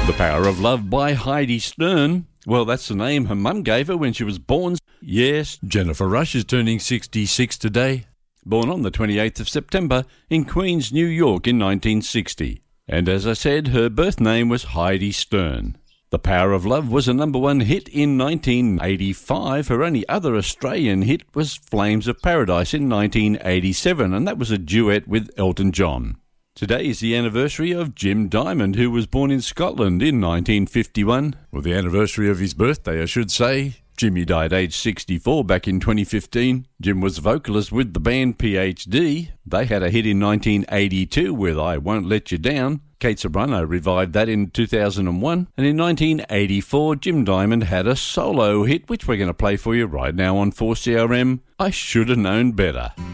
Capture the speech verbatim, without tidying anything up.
The Power of Love by Heidi Stern. Well, that's the name her mum gave her when she was born. Yes, Jennifer Rush is turning sixty-six today. Born on the twenty-eighth of September in Queens, New York in nineteen sixty. And as I said, her birth name was Heidi Stern. The Power of Love was a number one hit in nineteen eighty-five. Her only other Australian hit was Flames of Paradise in nineteen eighty-seven, and that was a duet with Elton John. Today is the anniversary of Jim Diamond, who was born in Scotland in nineteen fifty-one. Well, the anniversary of his birthday, I should say. Jimmy died aged sixty-four back in twenty fifteen. Jim was vocalist with the band P H D. They had a hit in nineteen eighty-two with I Won't Let You Down. Kate Ceberano revived that in two thousand one. And in nineteen eighty-four, Jim Diamond had a solo hit, which we're going to play for you right now on four C R M, I Should Have Known Better.